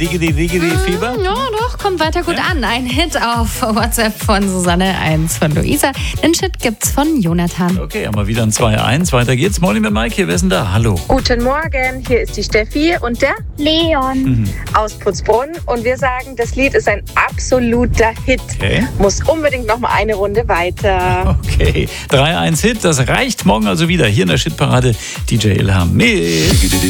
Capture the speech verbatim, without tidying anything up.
Diggity, Diggity, Fieber? Ja, doch, kommt weiter gut ja. an. Ein Hit auf WhatsApp von Susanne, eins von Luisa. Den Shit gibt's von Jonathan. Okay, haben wir wieder ein zwei eins. Weiter geht's. Morning mit Mike hier. Wer ist denn da? Hallo. Guten Morgen, hier ist die Steffi und der Leon Mhm. aus Putzbrunn. Und wir sagen, das Lied ist ein absoluter Hit. Okay. Muss unbedingt noch mal eine Runde weiter. Okay, drei eins Hit. Das reicht morgen also wieder. Hier in der Shitparade D J Ilham mit